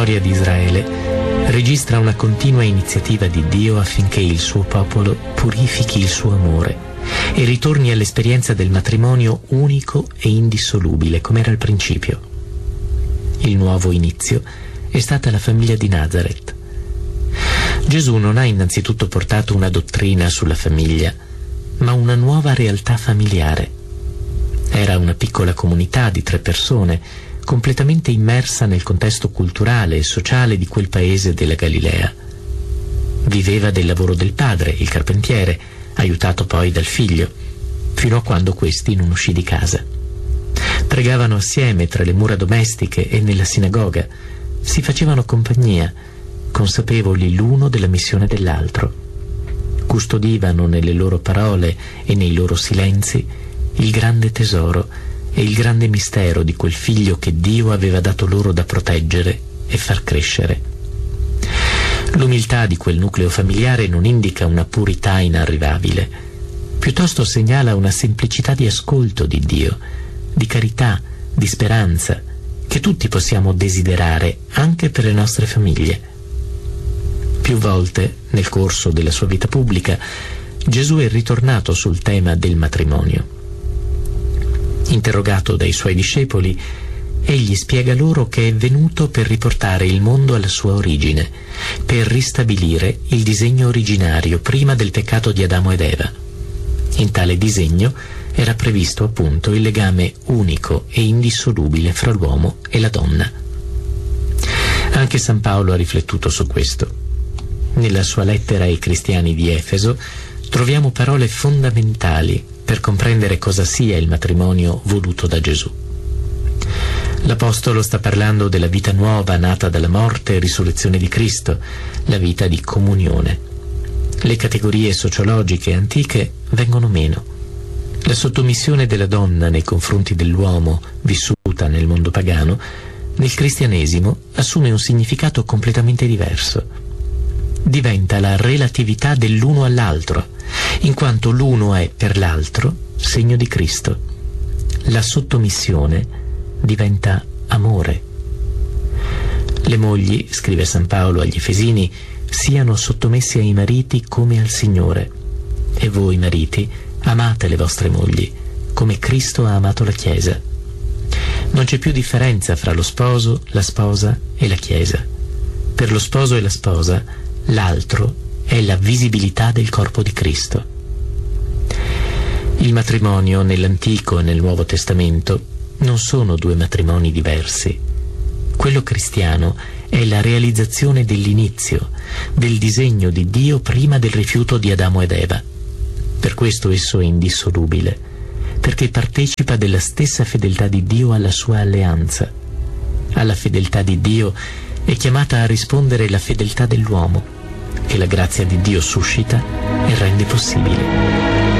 storia di Israele registra una continua iniziativa di Dio affinché il suo popolo purifichi il suo amore e ritorni all'esperienza del matrimonio unico e indissolubile, come era al principio. Il nuovo inizio è stata la famiglia di Nazareth. Gesù non ha innanzitutto portato una dottrina sulla famiglia, ma una nuova realtà familiare. Era una piccola comunità di 3 persone, completamente immersa nel contesto culturale e sociale di quel paese della Galilea. Viveva del lavoro del padre, il carpentiere, aiutato poi dal figlio, fino a quando questi non uscì di casa. Pregavano assieme tra le mura domestiche e nella sinagoga, si facevano compagnia, consapevoli l'uno della missione dell'altro. Custodivano nelle loro parole e nei loro silenzi il grande tesoro e il grande mistero di quel figlio che Dio aveva dato loro da proteggere e far crescere. L'umiltà di quel nucleo familiare non indica una purità inarrivabile, piuttosto segnala una semplicità di ascolto di Dio, di carità, di speranza, che tutti possiamo desiderare anche per le nostre famiglie. Più volte, nel corso della sua vita pubblica, Gesù è ritornato sul tema del matrimonio. Interrogato dai suoi discepoli, egli spiega loro che è venuto per riportare il mondo alla sua origine, per ristabilire il disegno originario prima del peccato di Adamo ed Eva. In tale disegno era previsto appunto il legame unico e indissolubile fra l'uomo e la donna. Anche San Paolo ha riflettuto su questo. Nella sua lettera ai cristiani di Efeso troviamo parole fondamentali per comprendere cosa sia il matrimonio voluto da Gesù. L'Apostolo sta parlando della vita nuova nata dalla morte e risurrezione di Cristo, la vita di comunione. Le categorie sociologiche antiche vengono meno. La sottomissione della donna nei confronti dell'uomo, vissuta nel mondo pagano, nel cristianesimo assume un significato completamente diverso. Diventa la relatività dell'uno all'altro, in quanto l'uno è per l'altro segno di Cristo. La sottomissione diventa amore. Le mogli, scrive San Paolo agli Efesini, siano sottomessi ai mariti come al Signore. E voi, mariti, amate le vostre mogli, come Cristo ha amato la Chiesa. Non c'è più differenza fra lo sposo, la sposa e la Chiesa. Per lo sposo e la sposa, l'altro è la visibilità del corpo di Cristo. Il matrimonio nell'Antico e nel Nuovo Testamento non sono 2 matrimoni diversi. Quello cristiano è la realizzazione dell'inizio, del disegno di Dio prima del rifiuto di Adamo ed Eva. Per questo esso è indissolubile, perché partecipa della stessa fedeltà di Dio alla sua alleanza. Alla fedeltà di Dio è chiamata a rispondere la fedeltà dell'uomo, che la grazia di Dio suscita e rende possibile.